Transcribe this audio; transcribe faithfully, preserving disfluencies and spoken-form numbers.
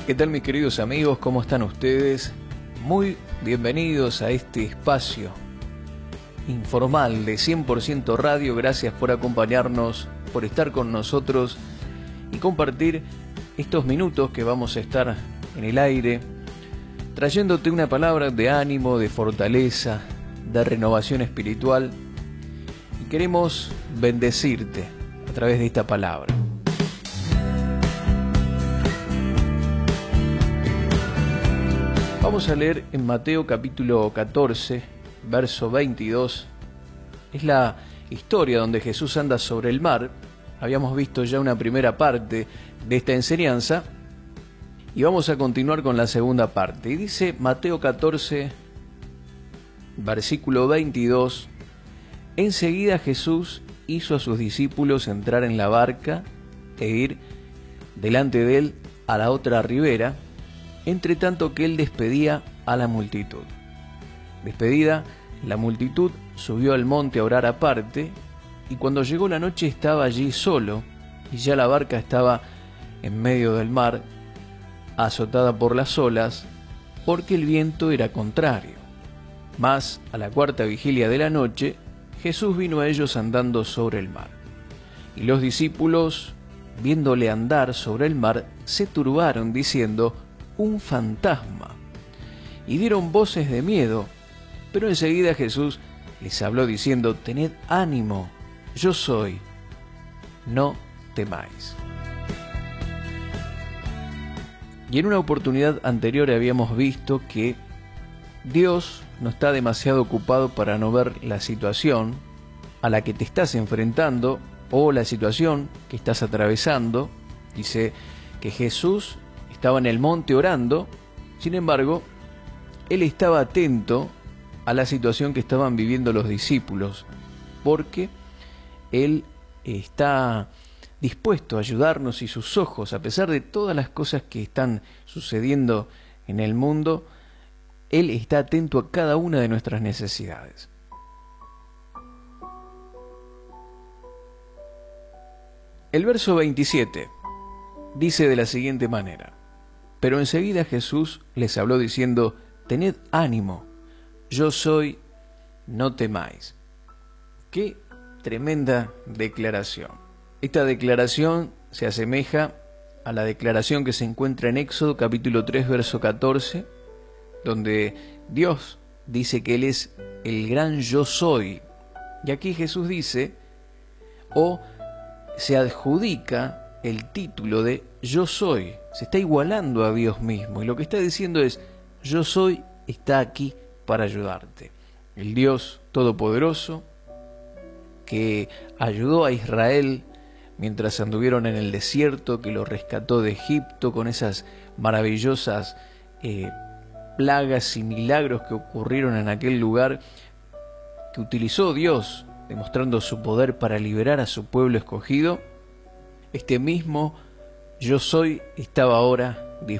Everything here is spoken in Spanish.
¿Qué tal, mis queridos amigos? ¿Cómo están ustedes? Muy bienvenidos a este espacio informal de cien por ciento Radio. Gracias por acompañarnos, por estar con nosotros y compartir estos minutos que vamos a estar en el aire, trayéndote una palabra de ánimo, de fortaleza, de renovación espiritual. Y queremos bendecirte a través de esta palabra. Vamos a leer en Mateo capítulo catorce, verso veintidós. Es la historia donde Jesús anda sobre el mar. Habíamos visto ya una primera parte de esta enseñanza y vamos a continuar con la segunda parte. Y dice Mateo catorce, versículo veintidós: enseguida Jesús hizo a sus discípulos entrar en la barca e ir delante de él a la otra ribera, entre tanto que él despedía a la multitud. Despedida la multitud, subió al monte a orar aparte, y cuando llegó la noche estaba allí solo, y ya la barca estaba en medio del mar, azotada por las olas, porque el viento era contrario. Mas a la cuarta vigilia de la noche, Jesús vino a ellos andando sobre el mar. Y los discípulos, viéndole andar sobre el mar, se turbaron, diciendo: un fantasma, y dieron voces de miedo. Pero enseguida Jesús les habló diciendo: tened ánimo, yo soy, no temáis. Y en una oportunidad anterior habíamos visto que Dios no está demasiado ocupado para no ver la situación a la que te estás enfrentando o la situación que estás atravesando. Dice que Jesús estaba en el monte orando, sin embargo, él estaba atento a la situación que estaban viviendo los discípulos, porque él está dispuesto a ayudarnos, y sus ojos, a pesar de todas las cosas que están sucediendo en el mundo, él está atento a cada una de nuestras necesidades. El verso veintisiete dice de la siguiente manera: pero enseguida Jesús les habló diciendo: tened ánimo, yo soy, no temáis. Qué tremenda declaración. Esta declaración se asemeja a la declaración que se encuentra en Éxodo capítulo tres, verso catorce, donde Dios dice que Él es el gran yo soy. Y aquí Jesús dice, o se adjudica el título de yo soy. Se está igualando a Dios mismo, y lo que está diciendo es: yo soy está aquí para ayudarte. El Dios Todopoderoso que ayudó a Israel mientras anduvieron en el desierto, que lo rescató de Egipto con esas maravillosas eh, plagas y milagros que ocurrieron en aquel lugar, que utilizó Dios demostrando su poder para liberar a su pueblo escogido. Este mismo yo soy estaba ahora